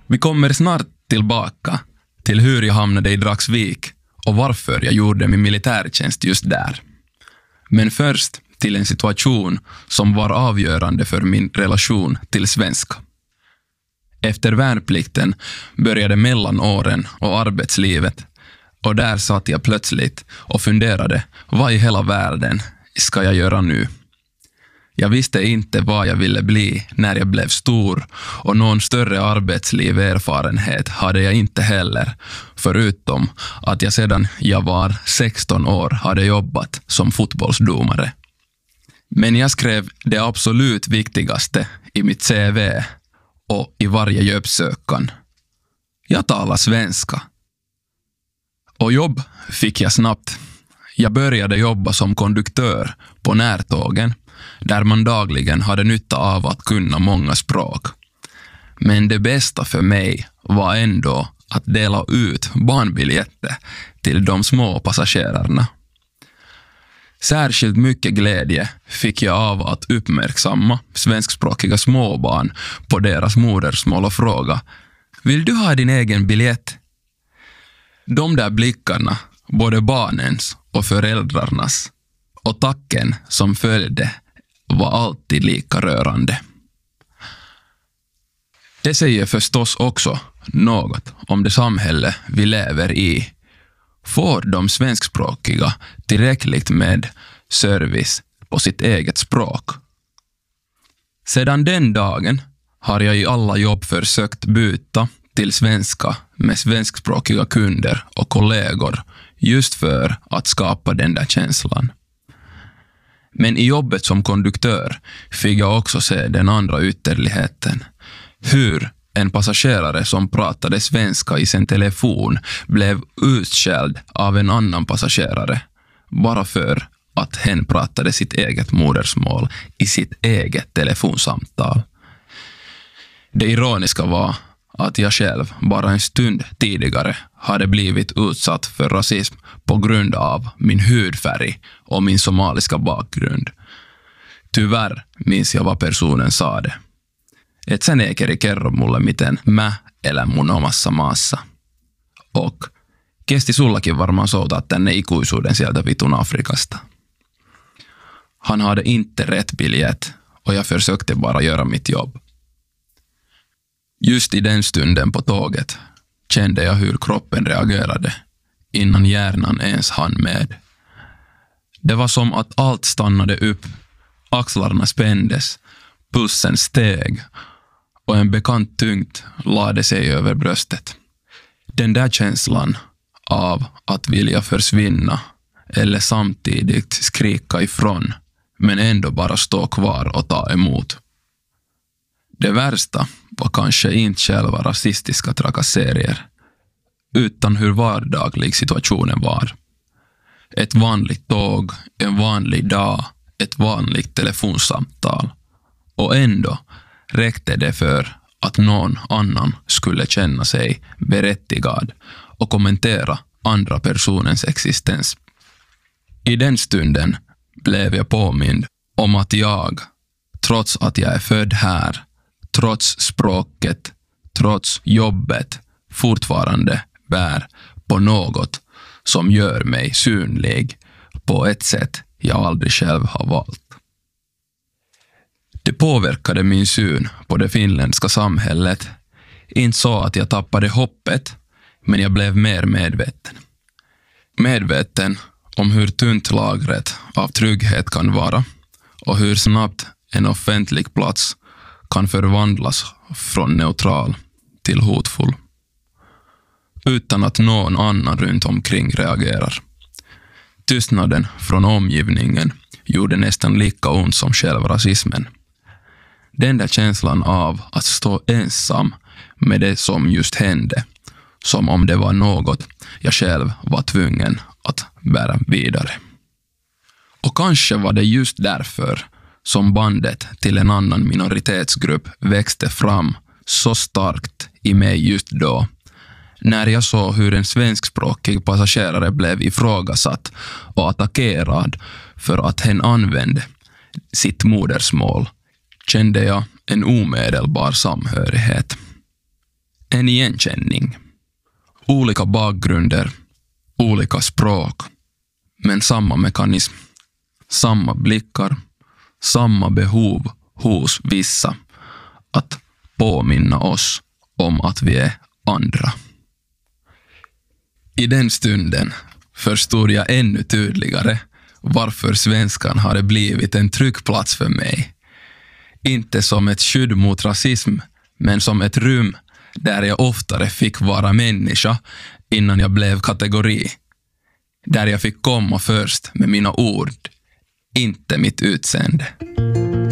Vi kommer snart tillbaka till hur jag hamnade i Dragsvik och varför jag gjorde min militärtjänst just där. Men först till en situation som var avgörande för min relation till svenska. Efter värnplikten började mellanåren och arbetslivet, och där satt jag plötsligt och funderade, vad i hela världen ska jag göra nu? Jag visste inte vad jag ville bli när jag blev stor, och någon större arbetslivserfarenhet hade jag inte heller, förutom att jag sedan jag var 16 år hade jobbat som fotbollsdomare. Men jag skrev det absolut viktigaste i mitt CV och i varje jobbsökan. Jag talar svenska. Och jobb fick jag snabbt. Jag började jobba som konduktör på närtågen, där man dagligen hade nytta av att kunna många språk. Men det bästa för mig var ändå att dela ut barnbiljetter till de små passagerarna. Särskilt mycket glädje fick jag av att uppmärksamma svenskspråkiga småbarn på deras modersmål och fråga: vill du ha din egen biljett? De där blickarna, både barnens och föräldrarnas, och tacken som följde var alltid lika rörande. Det säger förstås också något om det samhälle vi lever i. Får de svenskspråkiga tillräckligt med service på sitt eget språk? Sedan den dagen har jag i alla jobb försökt byta till svenska med svenskspråkiga kunder och kollegor, just för att skapa den där känslan. Men i jobbet som konduktör fick jag också se den andra ytterligheten. Hur en passagerare som pratade svenska i sin telefon blev utskälld av en annan passagerare bara för att hen pratade sitt eget modersmål i sitt eget telefonsamtal. Det ironiska var att jag själv bara en stund tidigare hade blivit utsatt för rasism på grund av min hudfärg och min somaliska bakgrund. Tyvärr minns jag vad personen sa det. Et sä neekeri kerro mulle, miten mä elän mun omassa maassa. Och kesti sullakin varmaan soutaa tänne ikuisuuden sieltä vitun Afrikasta. Han hade inte rätt biljett och jag försökte bara göra mitt jobb. Just i den stunden på tåget kände jag hur kroppen reagerade innan hjärnan ens hann med. Det var som att allt stannade upp, axlarna spändes, pulsen steg och en bekant tyngd lade sig över bröstet. Den där känslan av att vilja försvinna eller samtidigt skrika ifrån, men ändå bara stå kvar och ta emot. Det värsta var kanske inte själva rasistiska trakasserier, utan hur vardaglig situationen var. Ett vanligt tåg, en vanlig dag, ett vanligt telefonsamtal. Och ändå räckte det för att någon annan skulle känna sig berättigad och kommentera andra personens existens. I den stunden blev jag påmind om att jag, trots att jag är född här, trots språket, trots jobbet, fortfarande bär på något som gör mig synlig på ett sätt jag aldrig själv har valt. Det påverkade min syn på det finländska samhället. Inte så att jag tappade hoppet, men jag blev mer medveten. Medveten om hur tunt lagret av trygghet kan vara och hur snabbt en offentlig plats kan förvandlas från neutral till hotfull, utan att någon annan runt omkring reagerar. Tystnaden från omgivningen gjorde nästan lika ont som själva rasismen. Den där känslan av att stå ensam med det som just hände, som om det var något jag själv var tvungen att bära vidare. Och kanske var det just därför som bandet till en annan minoritetsgrupp växte fram så starkt i mig just då, när jag såg hur en svenskspråkig passagerare blev ifrågasatt och attackerad för att hen använde sitt modersmål, kände jag en omedelbar samhörighet. En igenkänning. Olika bakgrunder, olika språk, men samma mekanism. Samma blickar, samma behov hos vissa att påminna oss om att vi är andra. I den stunden förstod jag ännu tydligare varför svenskan hade blivit en trygg plats för mig. Inte som ett skydd mot rasism, men som ett rum där jag oftare fick vara människa innan jag blev kategori. Där jag fick komma först med mina ord, inte mitt utseende.